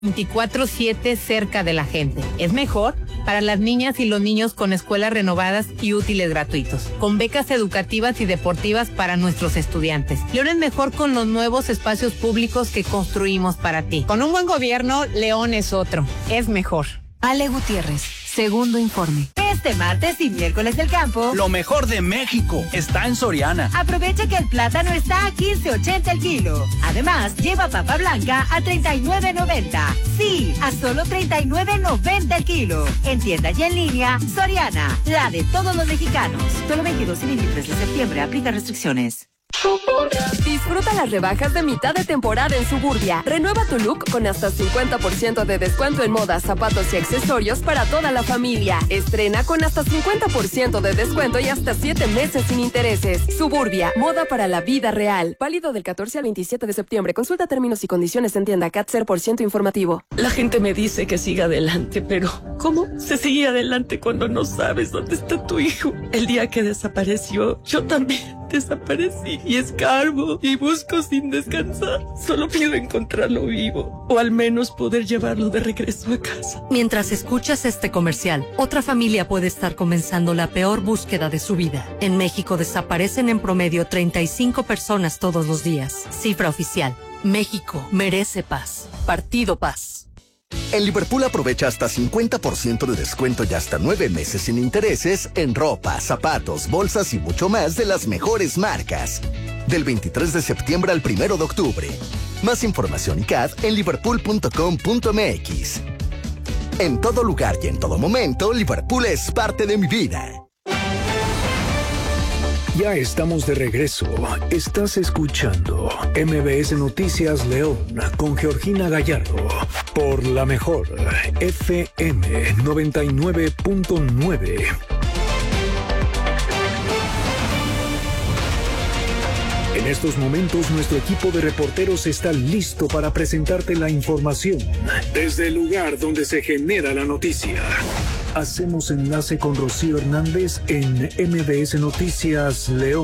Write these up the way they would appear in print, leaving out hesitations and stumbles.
24/7 cerca de la gente. Es mejor para las niñas y los niños con escuelas renovadas y útiles gratuitos, con becas educativas y deportivas para nuestros estudiantes. León es mejor con los nuevos espacios públicos que construimos para ti. Con un buen gobierno, León es otro. Es mejor. Ale Gutiérrez, segundo informe. Este martes y miércoles del campo, lo mejor de México está en Soriana. Aprovecha que el plátano está a 15.80 el kilo. Además, lleva papa blanca a 39.90. Sí, a solo 39.90 el kilo. En tienda y en línea, Soriana, la de todos los mexicanos. Solo 22 y 23 de septiembre, aplica restricciones. Disfruta las rebajas de mitad de temporada en Suburbia. Renueva tu look con hasta 50% de descuento en moda, zapatos y accesorios para toda la familia. Estrena con hasta 50% de descuento y hasta 7 meses sin intereses. Suburbia, moda para la vida real. Válido del 14 al 27 de septiembre. Consulta términos y condiciones en tienda CAT 0% informativo. La gente me dice que siga adelante, pero ¿cómo se sigue adelante cuando no sabes dónde está tu hijo? El día que desapareció, yo también desaparecí y escarbo y busco sin descansar. Solo pido encontrarlo vivo o al menos poder llevarlo de regreso a casa. Mientras escuchas este comercial, otra familia puede estar comenzando la peor búsqueda de su vida. En México desaparecen en promedio 35 personas todos los días. Cifra oficial. México merece paz. Partido Paz. En Liverpool aprovecha hasta 50% de descuento y hasta 9 meses sin intereses en ropa, zapatos, bolsas y mucho más de las mejores marcas. Del 23 de septiembre al 1 de octubre. Más información y CAD en liverpool.com.mx. En todo lugar y en todo momento, Liverpool es parte de mi vida. Ya estamos de regreso. Estás escuchando MBS Noticias León con Georgina Gallardo por la mejor FM 99.9. En estos momentos nuestro equipo de reporteros está listo para presentarte la información desde el lugar donde se genera la noticia. Hacemos enlace con Rocío Hernández en MBS Noticias León.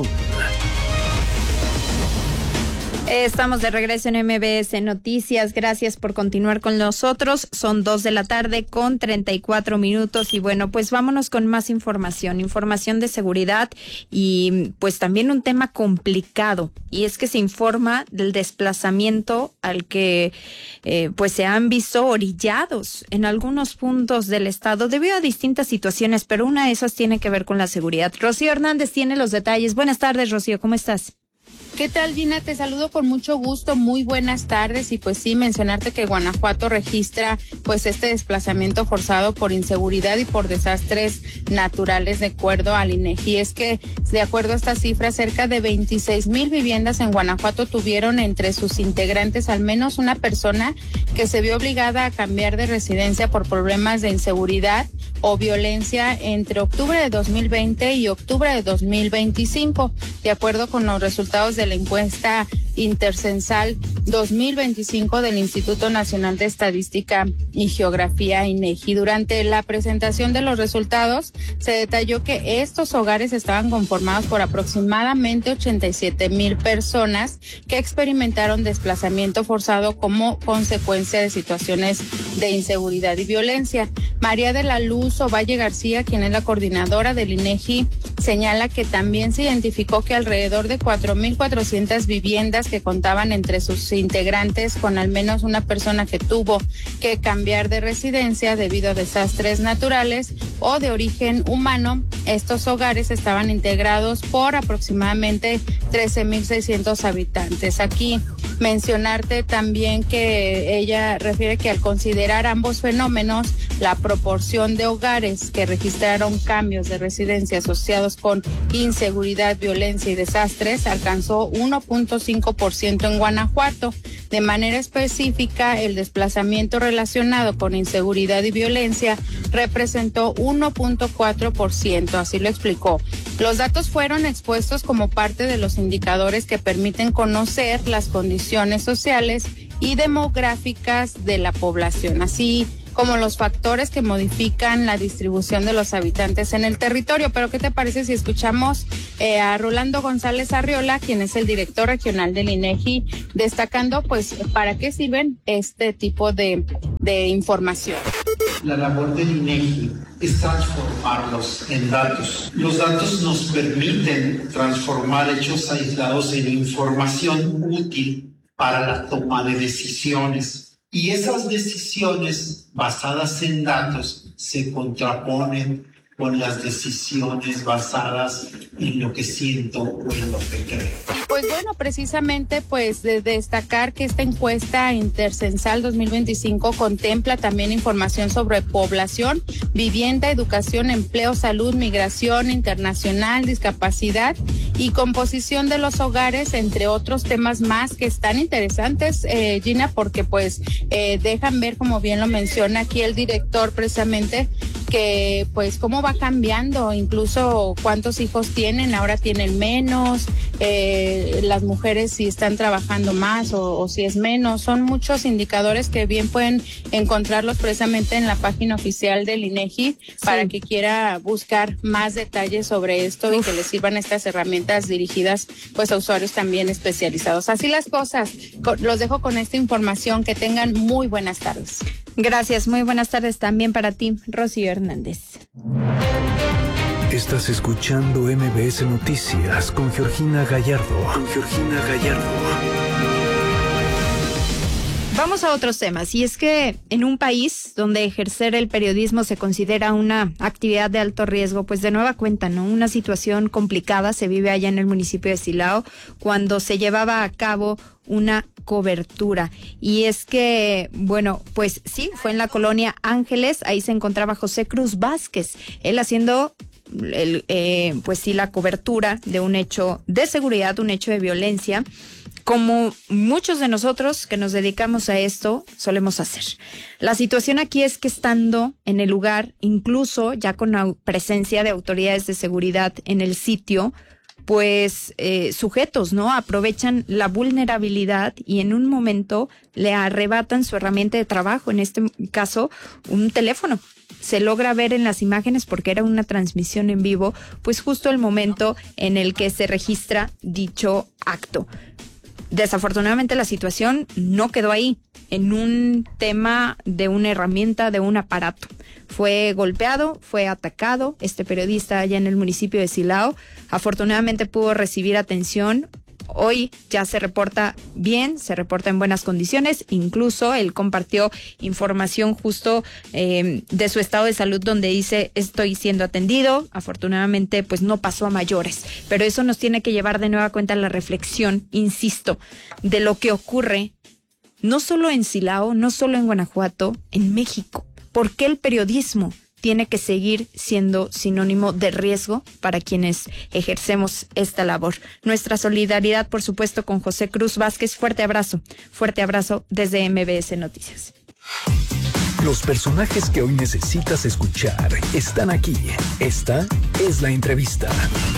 Estamos de regreso en MBS Noticias. Gracias por continuar con nosotros. Son 2:34 p.m. y bueno, pues vámonos con más información de seguridad y pues también un tema complicado, y es que se informa del desplazamiento al que pues se han visto orillados en algunos puntos del estado debido a distintas situaciones, pero una de esas tiene que ver con la seguridad. Rocío Hernández tiene los detalles. Buenas tardes, Rocío, ¿cómo estás? ¿Qué tal, Gina? Te saludo con mucho gusto, muy buenas tardes, y pues sí, mencionarte que Guanajuato registra pues este desplazamiento forzado por inseguridad y por desastres naturales de acuerdo al INEGI. Es que de acuerdo a estas cifras, cerca de 26,000 viviendas en Guanajuato tuvieron entre sus integrantes al menos una persona que se vio obligada a cambiar de residencia por problemas de inseguridad o violencia entre octubre de 2020 y octubre de 2025, de acuerdo con los resultados de la encuesta intercensal 2025 del Instituto Nacional de Estadística y Geografía, INEGI. Durante la presentación de los resultados se detalló que estos hogares estaban conformados por aproximadamente 87,000 personas que experimentaron desplazamiento forzado como consecuencia de situaciones de inseguridad y violencia. María de la Luz Ovalle García, quien es la coordinadora del INEGI, señala que también se identificó que alrededor de 4,400 viviendas que contaban entre sus integrantes con al menos una persona que tuvo que cambiar de residencia debido a desastres naturales o de origen humano. Estos hogares estaban integrados por aproximadamente 13,600 habitantes. Aquí mencionarte también que ella refiere que al considerar ambos fenómenos, la proporción de hogares que registraron cambios de residencia asociados con inseguridad, violencia y desastres alcanzó 1.5% en Guanajuato. De manera específica, el desplazamiento relacionado con inseguridad y violencia representó 1.4%, así lo explicó. Los datos fueron expuestos como parte de los indicadores que permiten conocer las condiciones sociales y demográficas de la población. Así como los factores que modifican la distribución de los habitantes en el territorio. Pero ¿qué te parece si escuchamos a Rolando González Arriola, quien es el director regional del INEGI, destacando pues para qué sirven este tipo de información? La labor del INEGI es transformarlos en datos. Los datos nos permiten transformar hechos aislados en información útil para la toma de decisiones. Y esas decisiones basadas en datos se contraponen con las decisiones basadas en lo que siento o en lo que creo. Pues bueno, precisamente pues de destacar que esta encuesta Intercensal 2025 contempla también información sobre población, vivienda, educación, empleo, salud, migración internacional, discapacidad y composición de los hogares, entre otros temas más que están interesantes, Gina, porque pues dejan ver, como bien lo menciona aquí el director precisamente, que pues cómo va cambiando, incluso cuántos hijos tienen, ahora tienen menos, las mujeres si están trabajando más o si es menos. Son muchos indicadores que bien pueden encontrarlos precisamente en la página oficial del INEGI, sí, para que quiera buscar más detalles sobre esto y que les sirvan estas herramientas dirigidas pues a usuarios también especializados. Así las cosas, los dejo con esta información, que tengan muy buenas tardes. Gracias, muy buenas tardes también para ti, Rocío Hernández. Estás escuchando MBS Noticias con Georgina Gallardo. Vamos a otros temas, y es que en un país donde ejercer el periodismo se considera una actividad de alto riesgo, pues de nueva cuenta, ¿no? Una situación complicada se vive allá en el municipio de Silao cuando se llevaba a cabo una cobertura. Y es que, bueno, pues sí, fue en la colonia Ángeles, ahí se encontraba José Cruz Vázquez, él haciendo pues sí, la cobertura de un hecho de seguridad, un hecho de violencia, como muchos de nosotros que nos dedicamos a esto solemos hacer. La situación aquí es que estando en el lugar, incluso ya con la presencia de autoridades de seguridad en el sitio, pues sujetos, ¿no? Aprovechan la vulnerabilidad y en un momento le arrebatan su herramienta de trabajo, en este caso un teléfono. Se logra ver en las imágenes, porque era una transmisión en vivo, pues justo el momento en el que se registra dicho acto. Desafortunadamente la situación no quedó ahí, en un tema de una herramienta, de un aparato. Fue golpeado, fue atacado este periodista allá en el municipio de Silao. Afortunadamente pudo recibir atención. Hoy ya se reporta bien, se reporta en buenas condiciones. Incluso él compartió información justo de su estado de salud, donde dice: estoy siendo atendido. Afortunadamente pues no pasó a mayores, pero eso nos tiene que llevar de nueva cuenta a la reflexión, insisto, de lo que ocurre no solo en Silao, no solo en Guanajuato, en México. ¿Por qué el periodismo tiene que seguir siendo sinónimo de riesgo para quienes ejercemos esta labor? Nuestra solidaridad, por supuesto, con José Cruz Vázquez. Fuerte abrazo desde MBS Noticias. Los personajes que hoy necesitas escuchar están aquí. Esta es la entrevista.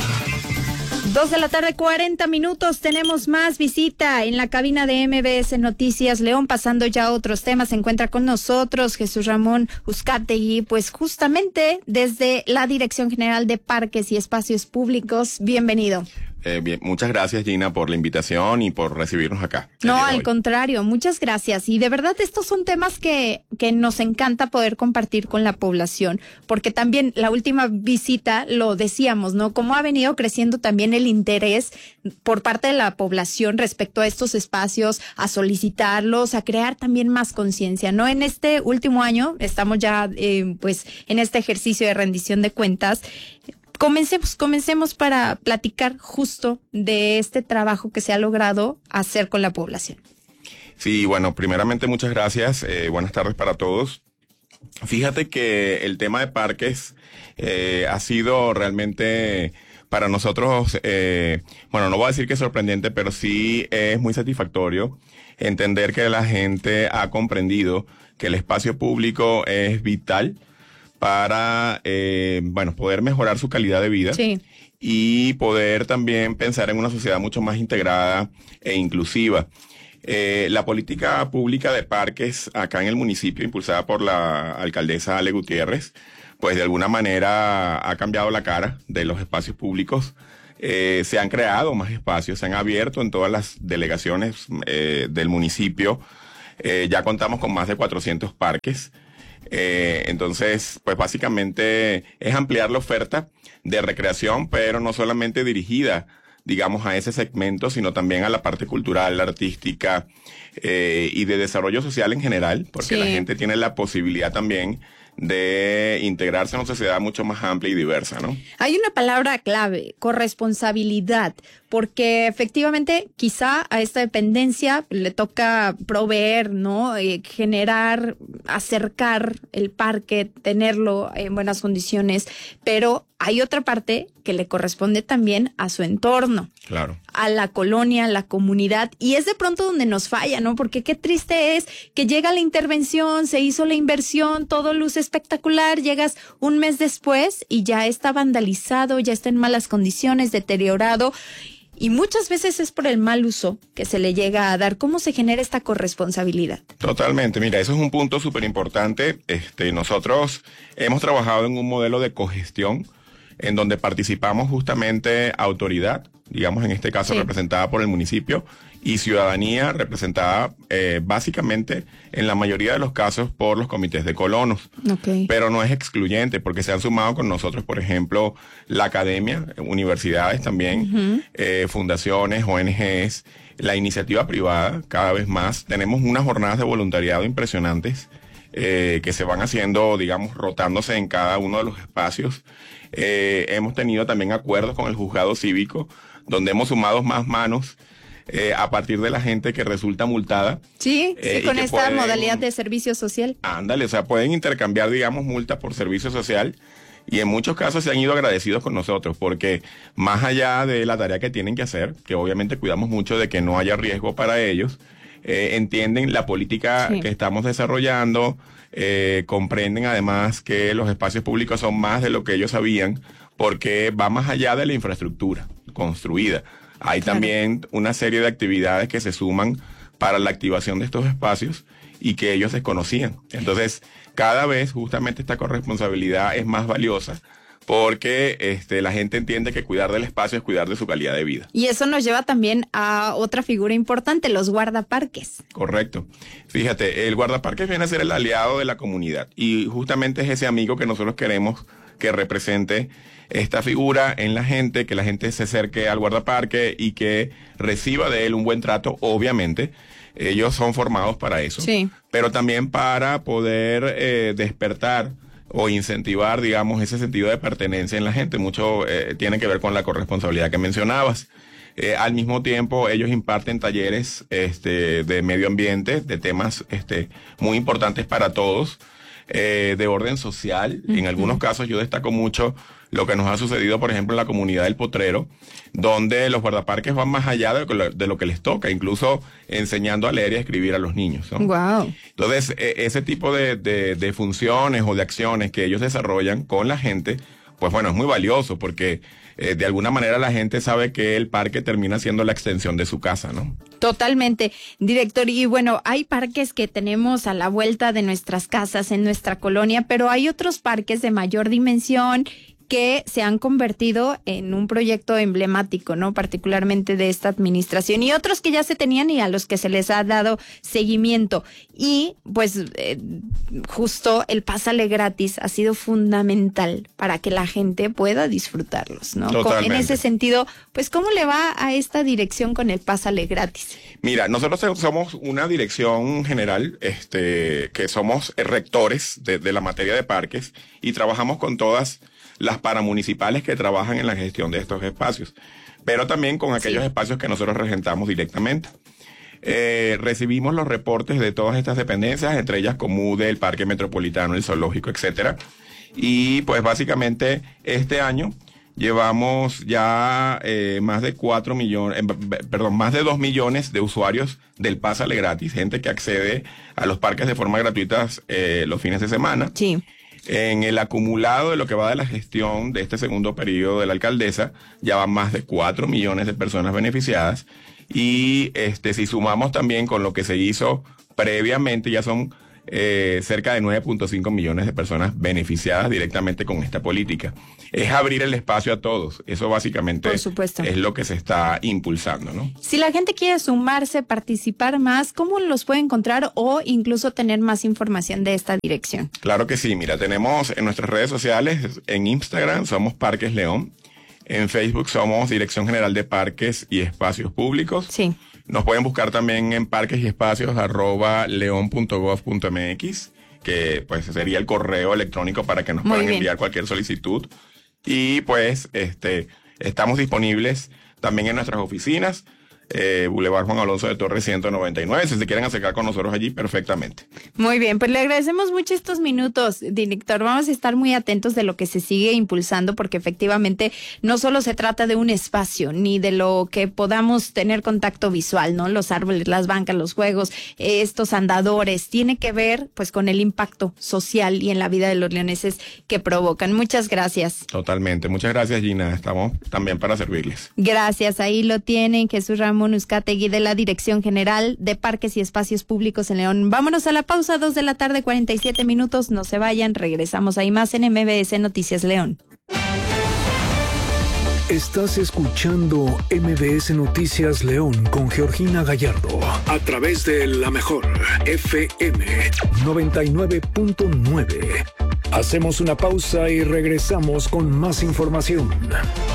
2:40 p.m. Tenemos más visita en la cabina de MBS Noticias León. Pasando ya a otros temas, se encuentra con nosotros Jesús Ramón Uzcategui, pues justamente desde la Dirección General de Parques y Espacios Públicos. Bienvenido. Bien, muchas gracias, Gina, por la invitación y por recibirnos acá. No, al contrario, muchas gracias. Y de verdad estos son temas que nos encanta poder compartir con la población, porque también la última visita lo decíamos, ¿no? Cómo ha venido creciendo también el interés por parte de la población respecto a estos espacios, a solicitarlos, a crear también más conciencia, ¿no? En este último año estamos ya pues en este ejercicio de rendición de cuentas. Comencemos para platicar justo de este trabajo que se ha logrado hacer con la población. Sí, bueno, primeramente muchas gracias. Buenas tardes para todos. Fíjate que el tema de parques ha sido realmente para nosotros, bueno, no voy a decir que es sorprendente, pero sí es muy satisfactorio entender que la gente ha comprendido que el espacio público es vital para, bueno, poder mejorar su calidad de vida. Sí. Y poder también pensar en una sociedad mucho más integrada e inclusiva. La política pública de parques acá en el municipio, impulsada por la alcaldesa Ale Gutiérrez, pues de alguna manera ha cambiado la cara de los espacios públicos. Se han creado más espacios, se han abierto en todas las delegaciones del municipio. Ya contamos con más de 400 parques. Entonces, pues básicamente es ampliar la oferta de recreación, pero no solamente dirigida, digamos, a ese segmento, sino también a la parte cultural, artística y de desarrollo social en general, porque la gente tiene la posibilidad también de integrarse en una sociedad mucho más amplia y diversa, ¿no? Hay una palabra clave, corresponsabilidad, porque efectivamente quizá a esta dependencia le toca proveer, ¿no? Generar, acercar el parque, tenerlo en buenas condiciones, pero hay otra parte que le corresponde también a su entorno. Claro. A la colonia, a la comunidad, y es de pronto donde nos falla, ¿no? Porque qué triste es que llega la intervención, se hizo la inversión, todo luce espectacular, llegas un mes después y ya está vandalizado, ya está en malas condiciones, deteriorado, y muchas veces es por el mal uso que se le llega a dar. ¿Cómo se genera esta corresponsabilidad? Totalmente, mira, eso es un punto súper importante. Nosotros hemos trabajado en un modelo de cogestión en donde participamos justamente autoridad, digamos en este caso representada por el municipio, y ciudadanía representada básicamente en la mayoría de los casos por los comités de colonos. Pero no es excluyente, porque se han sumado con nosotros, por ejemplo, la academia, universidades también, fundaciones, ONGs, la iniciativa privada, cada vez más. Tenemos unas jornadas de voluntariado impresionantes que se van haciendo, digamos, rotándose en cada uno de los espacios. Hemos tenido también acuerdos con el juzgado cívico, donde hemos sumado más manos a partir de la gente que resulta multada. Sí, con esta modalidad de servicio social. Ándale, o sea, pueden intercambiar, digamos, multa por servicio social, y en muchos casos se han ido agradecidos con nosotros, porque más allá de la tarea que tienen que hacer, que obviamente cuidamos mucho de que no haya riesgo para ellos, entienden la política que estamos desarrollando, comprenden además que los espacios públicos son más de lo que ellos sabían, porque va más allá de la infraestructura construida. Hay también una serie de actividades que se suman para la activación de estos espacios y que ellos desconocían. Entonces, cada vez justamente esta corresponsabilidad es más valiosa, porque la gente entiende que cuidar del espacio es cuidar de su calidad de vida. Y eso nos lleva también a otra figura importante, los guardaparques. Correcto. Fíjate, el guardaparques viene a ser el aliado de la comunidad, y justamente es ese amigo que nosotros queremos que represente esta figura en la gente, que la gente se acerque al guardaparque y que reciba de él un buen trato. Obviamente, ellos son formados para eso, pero también para poder despertar o incentivar, digamos, ese sentido de pertenencia en la gente. Mucho tiene que ver con la corresponsabilidad que mencionabas. Al mismo tiempo, ellos imparten talleres de medio ambiente, de temas muy importantes para todos, de orden social. En algunos casos yo destaco mucho lo que nos ha sucedido, por ejemplo, en la comunidad del Potrero, donde los guardaparques van más allá de lo que les toca, incluso enseñando a leer y a escribir a los niños, ¿no? Wow. Entonces, ese tipo de funciones o de acciones que ellos desarrollan con la gente, pues bueno, es muy valioso, porque de alguna manera la gente sabe que el parque termina siendo la extensión de su casa, ¿no? Totalmente, director. Y bueno, hay parques que tenemos a la vuelta de nuestras casas, en nuestra colonia, pero hay otros parques de mayor dimensión que se han convertido en un proyecto emblemático, ¿no? Particularmente de esta administración, y otros que ya se tenían y a los que se les ha dado seguimiento. Y pues justo el Pásale Gratis ha sido fundamental para que la gente pueda disfrutarlos, ¿no? Totalmente. En ese sentido, pues ¿cómo le va a esta dirección con el Pásale Gratis? Mira, nosotros somos una dirección general, que somos rectores de la materia de parques, y trabajamos con todas las paramunicipales que trabajan en la gestión de estos espacios, pero también con aquellos espacios que nosotros regentamos directamente. Recibimos los reportes de todas estas dependencias, entre ellas Comude, el Parque Metropolitano, el Zoológico, etcétera. Y pues básicamente este año llevamos ya más de 2 millones de usuarios del Pásale Gratis, gente que accede a los parques de forma gratuita los fines de semana. Sí. En el acumulado de lo que va de la gestión de este segundo periodo de la alcaldesa, ya van más de 4 millones de personas beneficiadas, y si sumamos también con lo que se hizo previamente, ya son cerca de 9.5 millones de personas beneficiadas directamente con esta política. Es abrir el espacio a todos. Eso básicamente por supuesto es lo que se está impulsando, ¿no? Si la gente quiere sumarse, participar más, ¿cómo los puede encontrar o incluso tener más información de esta dirección? Claro que sí. Mira, tenemos en nuestras redes sociales, en Instagram somos Parques León, en Facebook somos Dirección General de Parques y Espacios Públicos. Sí. Nos pueden buscar también en parquesyespacios@leon.gov.mx, que pues sería el correo electrónico para que nos puedan enviar cualquier solicitud. Y pues estamos disponibles también en nuestras oficinas, Boulevard Juan Alonso de Torres 199, si se quieren acercar con nosotros allí, perfectamente. Muy bien, pues le agradecemos mucho estos minutos, director. Vamos a estar muy atentos de lo que se sigue impulsando, porque efectivamente no solo se trata de un espacio, ni de lo que podamos tener contacto visual, ¿no? Los árboles, las bancas, los juegos, estos andadores, tiene que ver pues con el impacto social y en la vida de los leoneses que provocan. Muchas gracias. Totalmente, muchas gracias, Gina, estamos también para servirles. Gracias, ahí lo tienen, Jesús Ramón Uzcategui de la Dirección General de Parques y Espacios Públicos en León. Vámonos a la pausa, 2:47 p.m, no se vayan, regresamos ahí más en MBS Noticias León. Estás escuchando MBS Noticias León con Georgina Gallardo a través de La Mejor FM 99.9. Hacemos una pausa y regresamos con más información.